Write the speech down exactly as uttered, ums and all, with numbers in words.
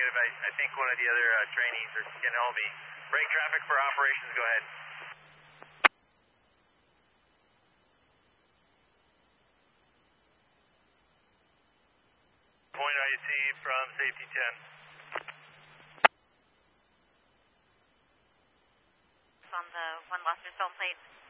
negative. I, I think one of the other uh, trainees are can help me. Break traffic for operations. Go ahead. Point I C from safety ten. On the one Lester Stone plate.